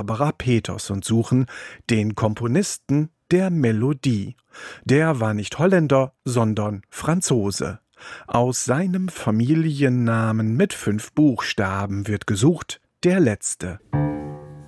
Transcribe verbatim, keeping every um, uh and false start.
Barbara Peters und suchen den Komponisten der Melodie. Der war nicht Holländer, sondern Franzose. Aus seinem Familiennamen mit fünf Buchstaben wird gesucht, der letzte.